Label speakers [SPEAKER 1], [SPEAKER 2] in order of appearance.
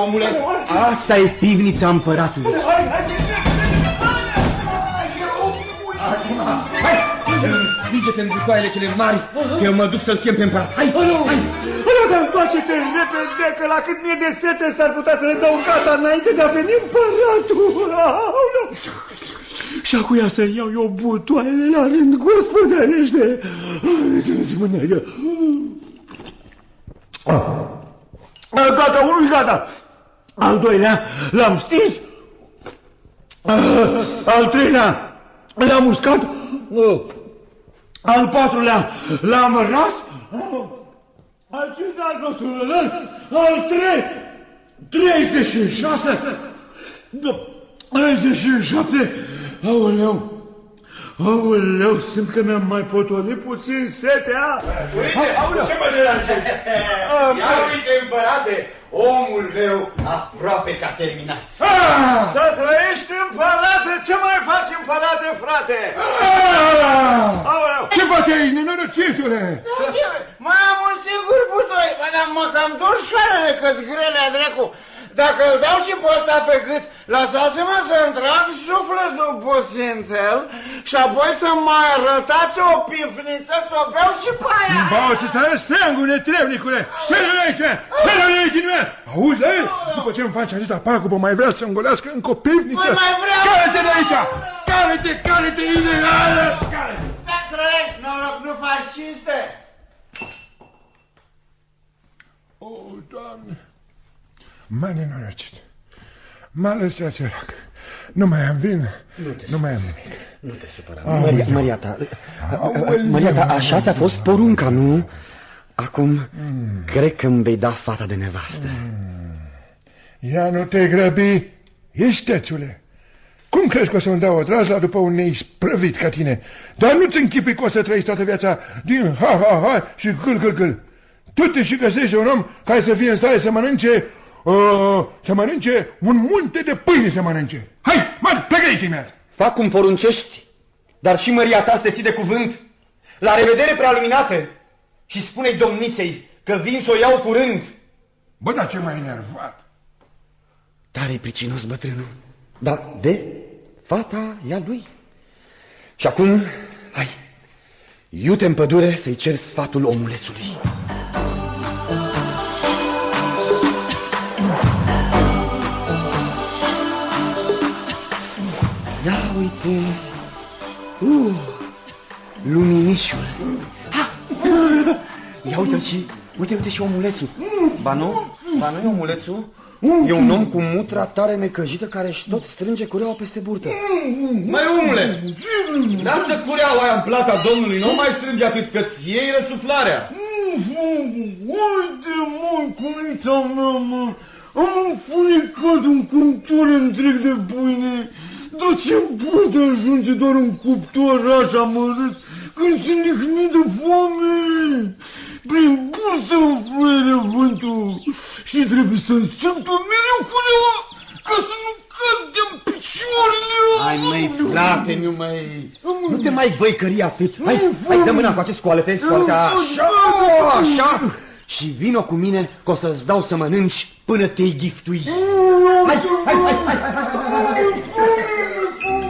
[SPEAKER 1] omule. Asta e pivnița împăratului. Hai, învinge-te în bucoaiele cele mari, că eu mă duc să-l chem pe împărat. Hai, hai.
[SPEAKER 2] Dar întoarce-te repede, că la cât mie de sete s-ar putea să le dau gata înainte de a veni împăratul. Și acuia să iau eu butoaiele la rând, gospodărește. Gata, unul gata. Al doilea l-am stins. Al treilea l-am uscat. Al patrulea l-am ras. Al cincilea al 36, 37. Aoleu, simt că mi-am mai potolit puțin setea.
[SPEAKER 1] Uite, ce mă deranje? Ia uite, împărate, omul meu aproape că a terminat.
[SPEAKER 2] Să trăiești, împărate, ce mai faci, împărate, frate?
[SPEAKER 3] Ce faci aici, nenorocitule?
[SPEAKER 4] Mai am un singur butoi, dar mă cam dor șoarele că-s grele, dracu. Dacă îl dau și pe ăsta pe gât, lăsați-mă să-mi trag sufletul puțin fel și apoi să mai arătați o pifniță să o beau și pe aia.
[SPEAKER 3] Bau și să arăți steangul, netrebnicule! Șerele aici! Șerele aici din mea! Auzi, la el? După ce îmi faci atâta pagubă, mai vrea să-mi golească încă o pifniță?
[SPEAKER 4] Păi mai vreau!
[SPEAKER 3] Care-te de aici! Care-te, ilegală!
[SPEAKER 4] Să trăiești, noroc, nu faci cinste!
[SPEAKER 3] O, Doamne! M-a nenorocit. M-a lăsat sărac. Nu mai am vin, nu mai am nimic.
[SPEAKER 1] Nu te supăra. Maria ta, așa ți-a fost porunca, nu? Acum, cred că îmi vei da fata de nevastă.
[SPEAKER 3] Ia nu te grăbi, istețule. Cum crezi că o să-mi dau o drazla după un neisprăvit ca tine? Dar nu-ți închipui că o să trăiești toată viața din ha și gâl. Tu te și găsești un om care să fie în stare să mănânce un munte de pâine să mănânce. Hai, plecă aici imediat.
[SPEAKER 1] Fac cum poruncești, dar și măria ta să te ții de cuvânt. La revedere, prealuminate, și spune-i domniței că vin să o iau curând.
[SPEAKER 3] Bă, dar ce mai enervat.
[SPEAKER 1] Tare-i pricinos bătrânul, dar fata e a lui. Și acum, hai, iute în pădure să-i cer sfatul omulețului. Ia uite, luminișul. Ia uite-l și, uite și omulețul. Ba nu e omulețul? E un om cu mutra tare necăjită care își tot strânge cureaua peste burtă. Măi, omule, lasă cureaua aia în plata domnului, nu mai strânge atât, că-ți iei răsuflarea.
[SPEAKER 2] Uite, mă, cunița mea, mă, am înfunicat un cuptor întreg de pâine. Dar ce poate ajunge doar un cuptor așa mărât când sunt lihnit de foame? Prin bursă îmi fluie vântul și trebuie să-mi strâmtă mereu culeaua ca să nu cădem picioarele.
[SPEAKER 1] Hai, măi, frate, nu te mai văicări atât. Hai, dă mâna cu acest scoală-te, așa. Și vino cu mine că o să-ți dau să mănânci până te-i giftui. Hai.